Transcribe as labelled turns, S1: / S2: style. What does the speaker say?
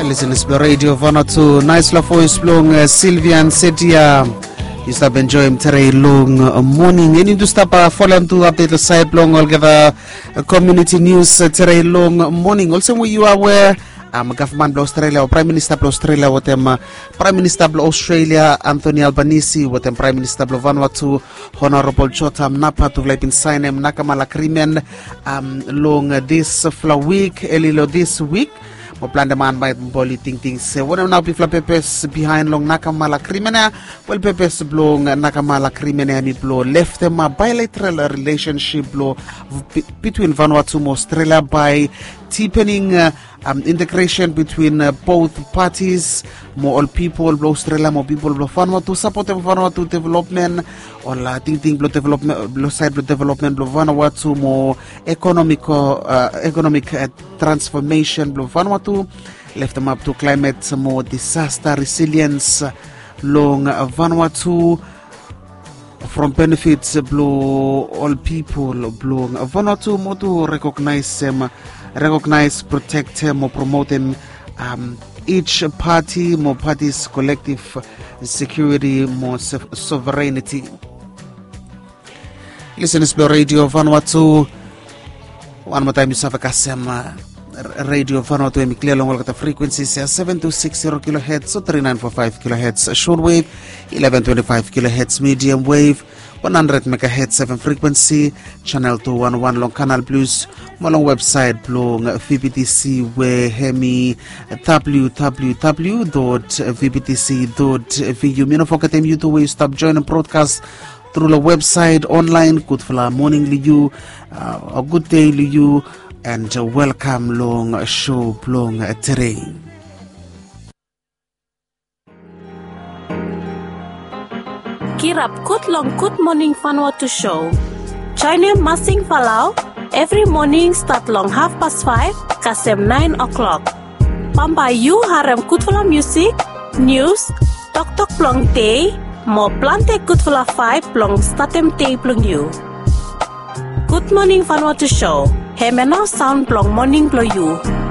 S1: Listen to Radio Vanatu. Nice la voice long Sylvian Setia. You stop enjoying today long morning. You need to stop follow to update the site long or give community news today long morning. Also, when you are aware, government of Australia or Prime Minister of Australia with them Prime Minister of Australia Anthony Albanese with them Prime Minister of Vanuatu Honorable Jotam Napa to like in sign him Nakamala agreement long this week early this week. Mo plan man by boli ting se wona now bifla pepes behind long Nakamala criminal well pepes blong Nakamala criminal ni blow left them a bilateral relationship blow between Vanuatu and Australia by deepening integration between both parties. More all people blow Australia, more people blow Vanuatu support Vanuatu development or think blow development blow side blow development blow Vanuatu more economic transformation blow Vanuatu left them up to climate more disaster resilience long Vanuatu from benefits blow all people blow Vanuatu more to recognize, protect or promote each party, more parties, collective security, more sovereignty. Listen to Radio Vanuatu. One more time, you have a Radio Vanuatu and clear long the frequencies 7260 kHz, so 3945 kHz shortwave, 1125 kHz medium wave, 100 MHz 7 frequency, channel 211 long canal plus, long website blong VBTC where hemi www.vbtc.vu. Mino forget you to way stop joining broadcast through the website online. Good for morning you, a good day you, and welcome long show long terrain.
S2: Kirap Kut Long Good Morning Vanuatu Show. Join him Masing Falau every morning start long 5:30 kasem 9 o'clock. Pamba you harem Kutfula music, news, tok plong day, mo plante Kutfula 5 plong statem day plong you. Good Morning Vanuatu Show. Hemena sound plong morning plong you.